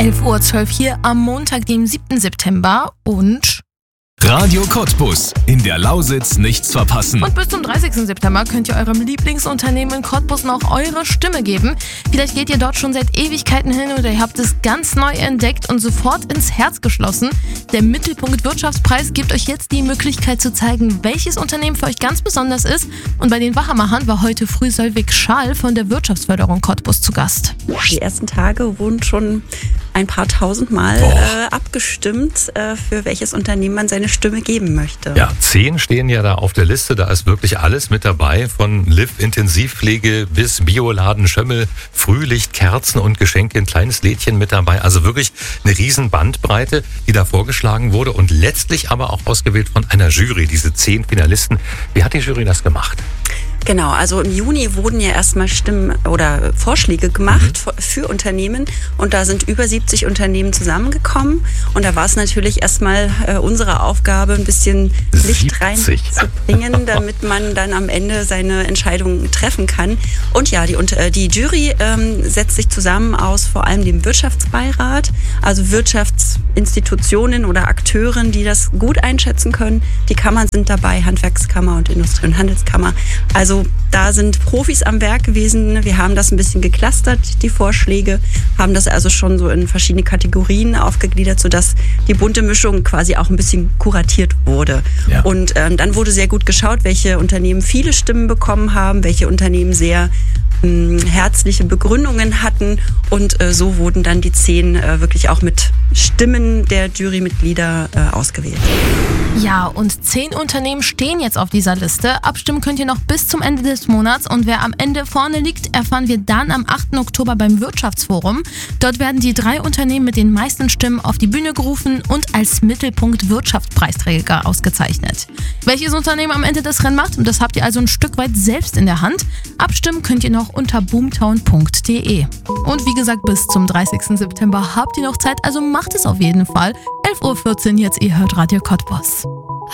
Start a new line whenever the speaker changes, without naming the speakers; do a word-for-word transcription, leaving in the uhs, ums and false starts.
elf Uhr zwölf hier am Montag, dem siebten September und
Radio Cottbus. In der Lausitz nichts verpassen.
Und bis zum dreißigsten September könnt ihr eurem Lieblingsunternehmen in Cottbus noch eure Stimme geben. Vielleicht geht ihr dort schon seit Ewigkeiten hin oder ihr habt es ganz neu entdeckt und sofort ins Herz geschlossen. Der Mittelpunkt Wirtschaftspreis gibt euch jetzt die Möglichkeit zu zeigen, welches Unternehmen für euch ganz besonders ist. Und bei den Wachmachern war heute früh Solveig Schaal von der Wirtschaftsförderung Cottbus zu Gast.
Die ersten Tage wurden schon ein paar tausend Mal äh, abgestimmt, äh, für welches Unternehmen man seine Stimme geben möchte.
Ja, zehn stehen ja da auf der Liste, da ist wirklich alles mit dabei, von Liv-Intensivpflege bis Bioladen, Schömmel, Frühlicht, Kerzen und Geschenke, ein kleines Lädchen mit dabei. Also wirklich eine riesen Bandbreite, die da vorgeschlagen wurde und letztlich aber auch ausgewählt von einer Jury, diese zehn Finalisten. Wie hat die Jury das gemacht?
Genau, also im Juni wurden ja erstmal Stimmen oder Vorschläge gemacht mhm. für Unternehmen und da sind über siebzig Unternehmen zusammengekommen und da war es natürlich erstmal äh, unsere Aufgabe, ein bisschen Licht reinzubringen, damit man dann am Ende seine Entscheidungen treffen kann. Und ja, die, äh, die Jury ähm, setzt sich zusammen aus vor allem dem Wirtschaftsbeirat, also Wirtschaftsinstitutionen oder Akteuren, die das gut einschätzen können. Die Kammern sind dabei, Handwerkskammer und Industrie- und Handelskammer. Also da sind Profis am Werk gewesen. Wir haben das ein bisschen geclustert, die Vorschläge, haben das also schon so in verschiedene Kategorien aufgegliedert, sodass die bunte Mischung quasi auch ein bisschen kuratiert wurde. Ja. Und ähm, dann wurde sehr gut geschaut, welche Unternehmen viele Stimmen bekommen haben, welche Unternehmen sehr ähm, herzliche Begründungen hatten und äh, so wurden dann die zehn äh, wirklich auch mit Stimmen der Jurymitglieder äh, ausgewählt.
Ja, und zehn Unternehmen stehen jetzt auf dieser Liste. Abstimmen könnt ihr noch bis zum Ende des Monats und wer am Ende vorne liegt, erfahren wir dann am achten Oktober beim Wirtschaftsforum. Dort werden die drei Unternehmen mit den meisten Stimmen auf die Bühne gerufen und als Mittelpunkt Wirtschaftspreisträger ausgezeichnet. Welches Unternehmen am Ende das Rennen macht, das habt ihr also ein Stück weit selbst in der Hand. Abstimmen könnt ihr noch unter boomtown punkt de. Und wie gesagt, bis zum dreißigsten September habt ihr noch Zeit, also macht es auf jeden Fall. elf Uhr vierzehn jetzt, ihr hört Radio Cottbus.